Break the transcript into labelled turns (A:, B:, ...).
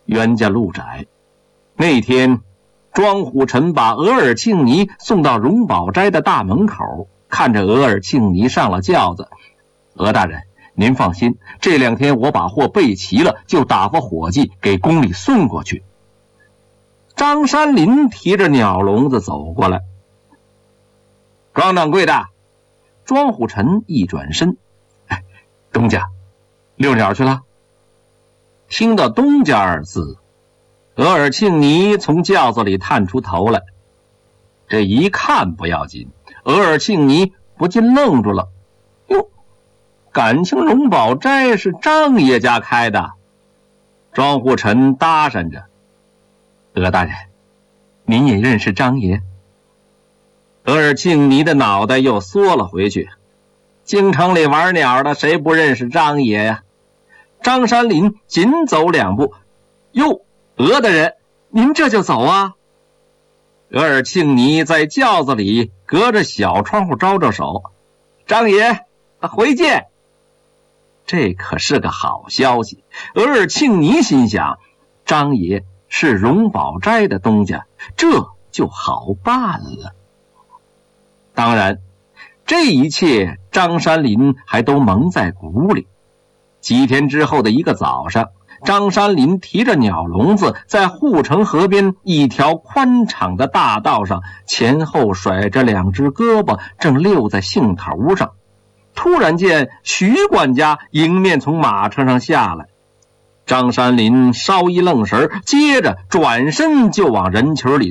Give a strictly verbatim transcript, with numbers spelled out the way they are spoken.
A: 冤家路窄。那天庄虎臣把额尔庆尼送到荣宝斋的大门口，看着额尔庆尼上了轿子。额大人，您放心，这两天我把货备齐了，就打发伙计给宫里送过去。张山林提着鸟笼子走过来。庄掌柜的。庄虎臣一转身，哎，东家，遛鸟去了。听到东家二字，额尔庆尼从轿子里探出头来。这一看不要紧，额尔庆尼不禁愣住了。哟，感情荣宝斋是张爷家开的。庄虎臣搭讪着，额大人，您也认识张爷？额尔庆尼的脑袋又缩了回去。京城里玩鸟的谁不认识张爷呀？张山林紧走两步，哟，额大人，您这就走啊？额尔庆尼在轿子里隔着小窗户招招手，张爷回见。这可是个好消息。额尔庆尼心想，张爷是荣宝斋的东家，这就好办了。当然这一切张山林还都蒙在鼓里。几天之后的一个早上，张山林提着鸟笼子在护城河边一条宽敞的大道上，前后甩着两只胳膊，正溜在兴头上。突然见徐管家迎面从马车上下来，张山林稍一愣神，接着转身就往人群里